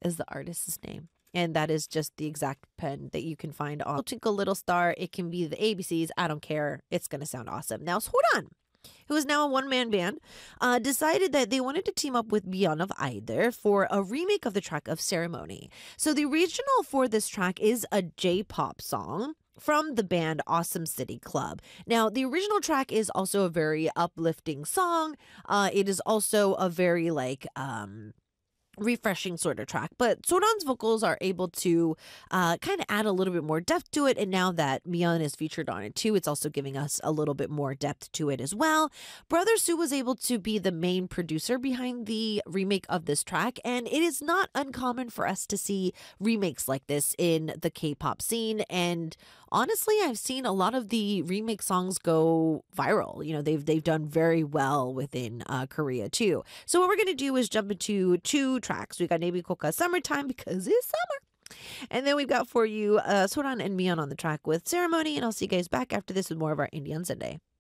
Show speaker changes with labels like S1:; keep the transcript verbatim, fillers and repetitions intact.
S1: is the artist's name. And that is just the exact pen that you can find on Twinkle Little Star. It can be the A B Cs. I don't care. It's going to sound awesome. Now, Soran, who is now a one-man band, uh, decided that they wanted to team up with Beyond of Either for a remake of the track of Ceremony. So the original for this track is a J-pop song from the band Awesome City Club. Now, the original track is also a very uplifting song. Uh, it is also a very, like, um, refreshing sort of track, but Soran's vocals are able to uh, kind of add a little bit more depth to it, and now that Mion is featured on it too, it's also giving us a little bit more depth to it as well. Brother Sue was able to be the main producer behind the remake of this track, and it is not uncommon for us to see remakes like this in the K-pop scene, and honestly, I've seen a lot of the remake songs go viral. You know, they've they've done very well within uh, Korea too. So what we're going to do is jump into two tracks. We got Navy Koka Summertime because it's summer. And then we've got for you uh, Soran and Mion on the track with Ceremony. And I'll see you guys back after this with more of our Indie on Sunday.